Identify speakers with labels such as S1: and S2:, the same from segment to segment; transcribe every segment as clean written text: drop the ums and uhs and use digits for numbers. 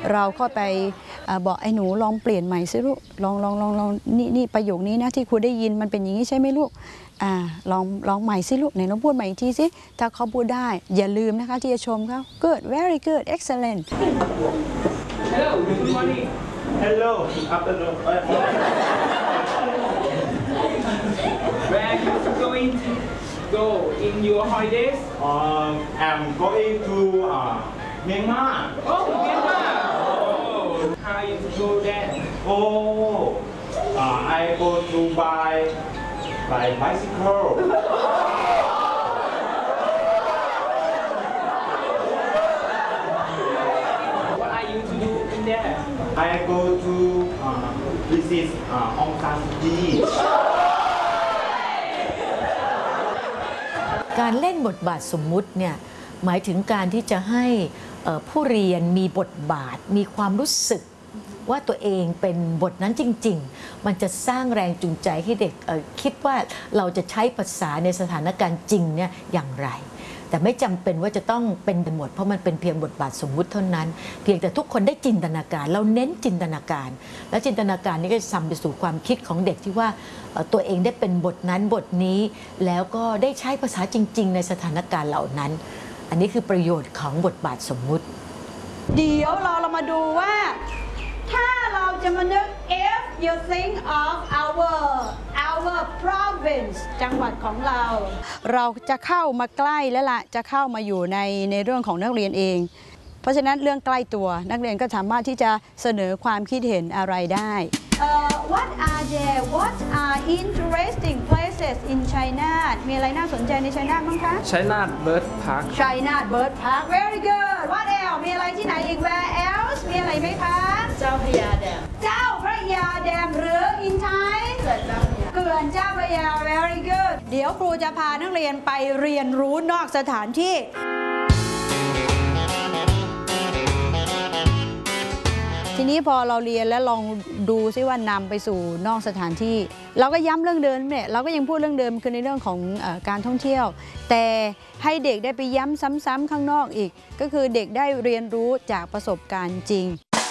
S1: เราก็ไปบอกไอ้หนูลองเปลี่ยนใหม่สิลูกลองนี่ประโยคนี้นะที่ครูได้ยินมันเป็นอย่างนี้ใช่ไหมลูกลองใหม่สิลูกไหนลองพูดใหม่อีกทีสิถ้าเขาพูดได้อย่าลืมนะคะที่จะชมเขา good very good excellent
S2: Hello good morning
S3: Hello afternoon
S2: Where are you going to go in your holidays
S3: I'm going to Myanmar
S2: Oh Myanmar Oh how you go there
S3: Oh I go to by bicycle
S2: What are you to do in there
S3: I go to visit Aung San Suu Kyi
S4: การเล่นบทบาทสมมุติเนี่ยหมายถึงการที่จะให้ผู้เรียนมีบทบาทมีความรู้สึกว่าตัวเองเป็นบทนั้นจริงๆมันจะสร้างแรงจูงใจให้เด็กคิดว่าเราจะใช้ภาษาในสถานการณ์จริงเนี่ยอย่างไรแต่ไม่จำเป็นว่าจะต้องเป็นหมดเพราะมันเป็นเพียงบทบาทสมมุติเท่านั้นเพียงแต่ทุกคนได้จินตนาการเราเน้นจินตนาการและจินตนาการนี้ก็จะนำไปสู่ความคิดของเด็กที่ว่าตัวเองได้เป็นบทนั้นบทนี้แล้วก็ได้ใช้ภาษาจริงๆในสถานการณ์เหล่านั้นอันนี้คือประโยชน์ของบทบาทสมมุติ
S1: เดี๋ยวเรามาดูว่าถ้าเราจะมานึก if you think of our province จังหวัดของเราจะเข้ามาใกล้แล้วล่ะจะเข้ามาอยู่ในเรื่องของนักเรียนเองเพราะฉะนั้นเรื่องใกล้ตัวนักเรียนก็สามารถที่จะเสนอความคิดเห็นอะไรได้ What are interesting places in China มีอะไรน่าสนใจใน China บ้างคะ
S2: China Bird Park
S1: China Bird Park very good What else มีอะไรที่ไหนอีก Where else มีอะไรไหมคะ
S4: เจ้าพระยาแดม
S1: เจ้าพระยาแดมหรือ in Thai เขื่อนเจ้าพระยา very good เดี๋ยวครูจะพานักเรียนไปเรียนรู้นอกสถานที่ทีนี้พอเราเรียนแล้วลองดูซิว่านำไปสู่นอกสถานที่เราก็ย้ำเรื่องเดิมเนี่ยเราก็ยังพูดเรื่องเดิมคือในเรื่องของการท่องเที่ยวแต่ให้เด็กได้ไปย้ำซ้ำๆข้างนอกอีกก็คือเด็กได้เรียนรู้จากประสบการณ์จริง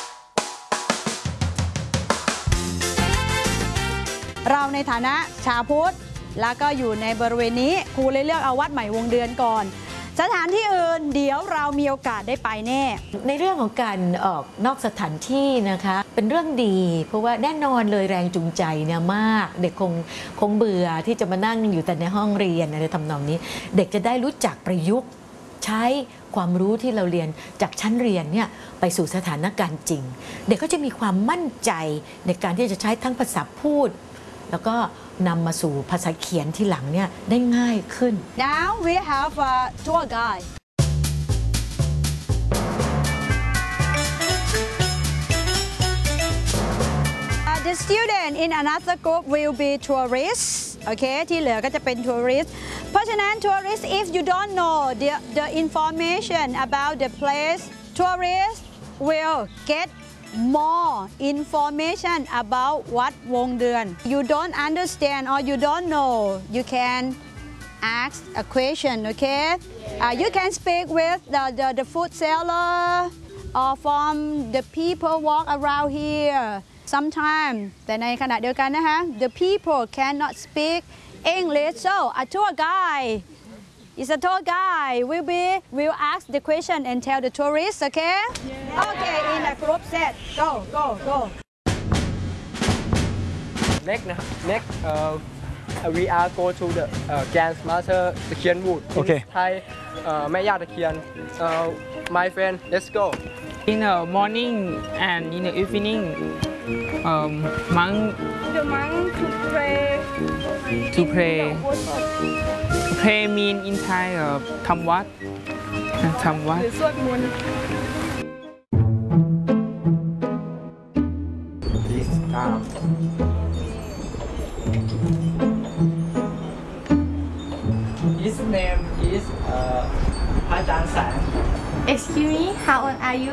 S1: เราในฐานะชาวพุทธแล้วก็อยู่ในบริเวณนี้ครูเลยเลือกเอาวัดใหม่วงเดือนก่อนสถานที่อื่นเดี๋ยวเรามีโอกาสได้ไปแน่
S4: ในเรื่องของการออกนอกสถานที่นะคะเป็นเรื่องดีเพราะว่าแน่นอนเลยแรงจูงใจเนี่ยมากเด็กคงเบื่อที่จะมานั่งอยู่แต่ในห้องเรียนอะไรทำนองนี้เด็กจะได้รู้จักประยุกต์ใช้ความรู้ที่เราเรียนจากชั้นเรียนเนี่ยไปสู่สถานการณ์จริงเด็กก็จะมีความมั่นใจในการที่จะใช้ทั้งภาษาพูดแล้วก็นำมาสู่ภาษาเขียนที่หลังเนี่ยได้ง่ายขึ้น
S1: Now we have a tour guide The student in another group will be tourists โอเคที่เหลือก็จะเป็น tourist เพราะฉะนั้น tourist if you don't know the information about the place tourist will get more information about วัดวงเดือน you don't understand or you don't know you can ask a question okay you can speak with the food seller or from the people walk around here sometimes แต่ในขณะเดียวกันนะคะ the people cannot speak English so a tour guide is a tour guide will ask the question and tell the tourists okay okay in a group set go
S5: next we are go to the grandmother ตะเคียนวูด
S6: Okay
S5: Thai แม่ย่าตะเคียนmy friend let's go
S2: In the morning and in the evening monk
S1: the monk
S2: to pray pray mean in Thai ทำวัดหรือสวดมนต์
S5: His name is พระอาจารย์แสง
S7: Excuse me how old are you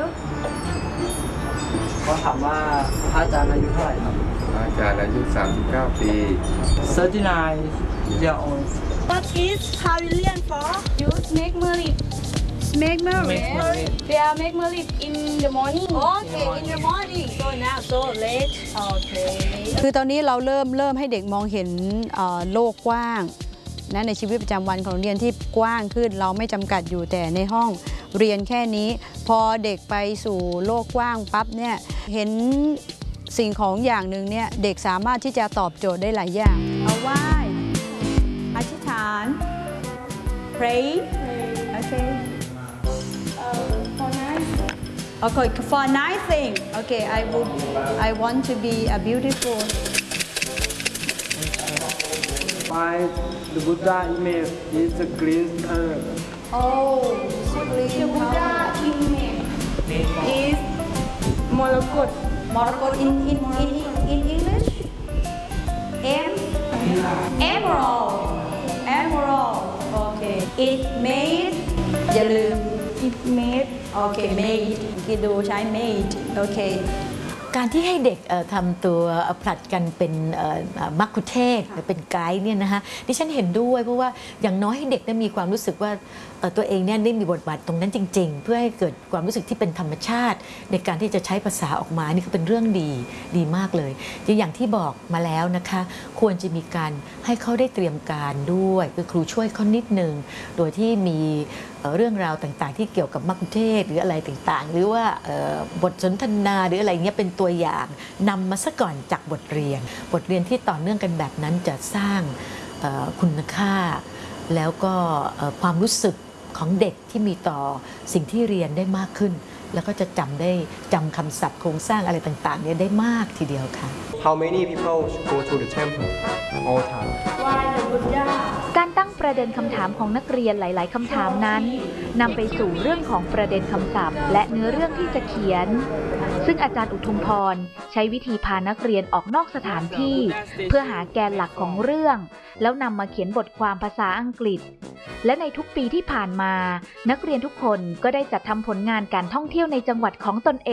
S5: เขาถามว่าพระอาจารย์อายุเท่าไหร่ครับพระอาจารย์อายุ39 ปี39 years old
S1: What is Pavilion for
S7: you make merry
S1: make merry
S7: They are make merry in the morning.
S1: Okay in the morning so now so late Okay คือตอนนี้เราเริ่มให้เด็กมองเห็นโลกกว้างนะในชีวิตประจำวันของโรงเรียนที่กว้างขึ้นเราไม่จำกัดอยู่แต่ในห้องเรียนแค่นี้พอเด็กไปสู่โลกกว้างปั๊บเนี่ยเห็นสิ่งของอย่างหนึ่งเนี่ยเด็กสามารถที่จะตอบโจทย์ได้หลายอย่างเอาไหว้อธิษฐาน pray okay
S7: For nice.
S1: okay for nice thing okay I want to be a beautiful
S5: Why the Buddha image is a green color?
S1: oh
S7: The Buddha image is Morokot.
S1: Morocco in English emerald okay it made อย่าลืม
S7: It made.
S1: โอเค made คิดดูใช้ made โอเค
S4: การที่ให้เด็กทำตัวผลัดกันเป็นมัคคุเทศก์หรือเป็นไกด์เนี่ยนะคะดิฉันเห็นด้วยเพราะว่าอย่างน้อยให้เด็กได้มีความรู้สึกว่าตัวเองเนี่ยได้มีบทบาทตรงนั้นจริงๆ เพื่อให้เกิดความรู้สึกที่เป็นธรรมชาติในการที่จะใช้ภาษาออกมานี่ก็เป็นเรื่องดีมากเลยอย่างที่บอกมาแล้วนะคะควรจะมีการให้เขาได้เตรียมการด้วยคือครูช่วยเขานิดนึงโดยที่มีเรื่องราวต่างๆที่เกี่ยวกับมัคคุเทศก์หรืออะไรต่างๆหรือว่าบทสนทนาหรืออะไรเงี้ยเป็นตัวอย่างนำมาซะก่อนจากบทเรียนที่ต่อเนื่องกันแบบนั้นจะสร้างคุณค่าแล้วก็ความรู้สึกของเด็กที่มีต่อสิ่งที่เรียนได้มากขึ้นแล้วก็จะจำคำศัพท์โครงสร้างอะไรต่างๆเนี่ยได้มากทีเดียวค่ะ
S5: How many people go to the temple all time?
S7: Why the Buddha?
S6: การตั้งประเด็นคำถามของนักเรียนหลาย ๆ คำถามนั้นนำไปสู่เรื่องของประเด็นคำศัพท์และเนื้อเรื่องที่จะเขียน ซึ่งอาจารย์อุทุมพรใช้วิธีพานักเรียนออกนอกสถานที่เพื่อหาแกนหลักของเรื่องแล้วนำมาเขียนบทความภาษาอังกฤษและในทุกปีที่ผ่านมานักเรียนทุกคนก็ได้จัดทำผลงานการท่องเที่ยวในจังหวัดของตนเอง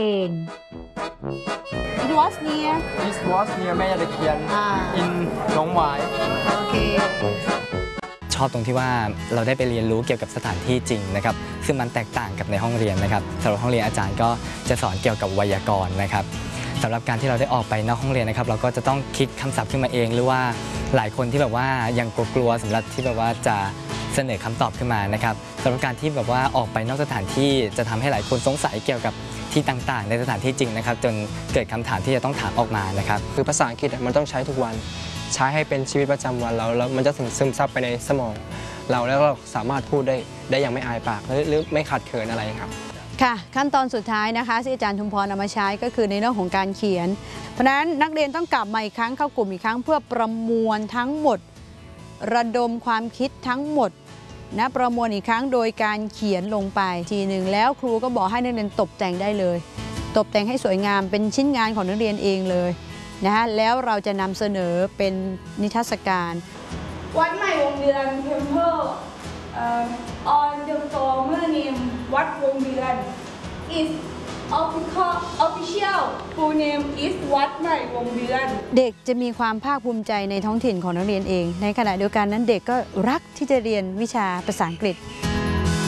S1: It was near
S5: This was near แม่ยาตะเคียน in หนองหวาย
S1: okay
S8: ชอบตรงที่ว่าเราได้ไปเรียนรู้เกี่ยวกับสถานที่จริงนะครับซึ่งมันแตกต่างกับในห้องเรียนนะครับสำหรับห้องเรียนอาจารย์ก็จะสอนเกี่ยวกับไวยากรณ์นะครับสำหรับการที่เราได้ออกไปนอกห้องเรียนนะครับเราก็จะต้องคิดคำศัพท์ขึ้นมาเองหรือว่าหลายคนที่แบบว่ายังกลัวๆสำหรับที่แบบว่าจะเสนอคำตอบขึ้นมานะครับสำหรับการที่แบบว่าออกไปนอกสถานที่จะทำให้หลายคนสงสัยเกี่ยวกับที่ต่างๆในสถานที่จริงนะครับจนเกิดคำถามที่จะต้องถามออกมานะครับ
S5: คือภาษาอังกฤษมันต้องใช้ทุกวันใช้ให้เป็นชีวิตประจำวันเราแล้วมันจะซึมซับไปในสมองเราแล้วเราสามารถพูดได้อย่างไม่อายปากหรือไม่ขัดเขินอะไรครับ
S1: ค่ะขั้นตอนสุดท้ายนะคะที่อาจารย์ชุมพรเอามาใช้ก็คือในเรื่องของการเขียนเพราะฉะนั้นนักเรียนต้องกลับมาอีกครั้งเข้ากลุ่มอีกครั้งเพื่อประมวลทั้งหมดระดมความคิดทั้งหมดนะประมวลอีกครั้งโดยการเขียนลงไปทีหนึ่งแล้วครูก็บอกให้นักเรียนตกแต่งได้เลยตกแต่งให้สวยงามเป็นชิ้นงานของนักเรียนเองเลยนะคะแล้วเราจะนำเสนอเป็นนิทรรศการ
S7: วัดใหม่วงเดือน Temple on the former name วัดวงเดือน is official full name is วัดใหม่วงเดือน
S1: เด็กจะมีความภาคภูมิใจในท้องถิ่นของนักเรียนเองในขณะเดียวกันนั้นเด็กก็รักที่จะเรียนวิชาภาษาอังกฤษ